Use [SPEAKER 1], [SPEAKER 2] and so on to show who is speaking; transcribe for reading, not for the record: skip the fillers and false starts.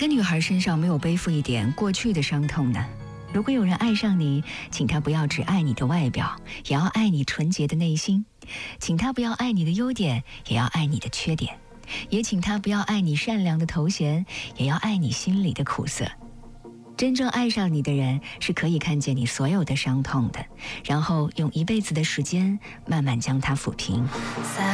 [SPEAKER 1] 个女孩身上没有背负一点过去的伤痛呢？如果有人爱上你，请他不要只爱你的外表，也要爱你纯洁的内心；请他不要爱你的优点，也要爱你的缺点；也请他不要爱你善良的头衔，也要爱你心里的苦涩。真正爱上你的人是可以看见你所有的伤痛的，然后用一辈子的时间慢慢将它抚平。